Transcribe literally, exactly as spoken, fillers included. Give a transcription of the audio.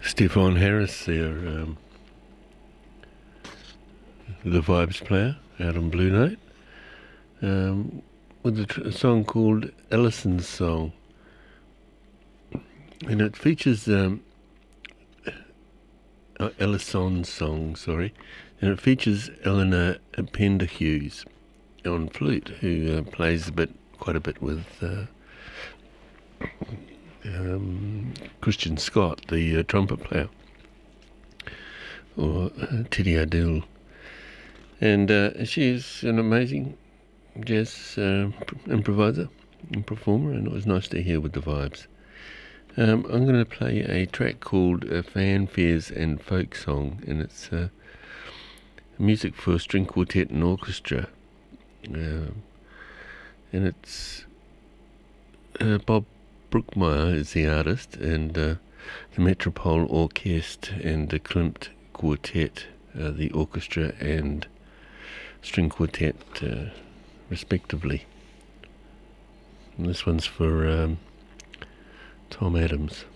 Stefan Harris there, um, the Vibes player out on Blue Note, um, with a, tr- a song called Ellison's Song. And it features um, uh, Ellison's Song, sorry, and it features Eleanor Penderhughes on flute, who uh, plays a bit, quite a bit with uh, um, Christian Scott, the uh, trumpet player, or uh, Teddy Ardell. And uh, she's an amazing jazz uh, improviser and performer, and it was nice to hear with the Vibes. Um, I'm going to play a track called uh, Fanfares and Folk Song, and it's uh, music for string quartet and orchestra. Uh, and it's uh, Bob Brookmeyer is the artist, and uh, the Metropole Orchestre and the Klimt Quartet, uh, the orchestra and string quartet, uh, respectively. And this one's for um, Tom Adams.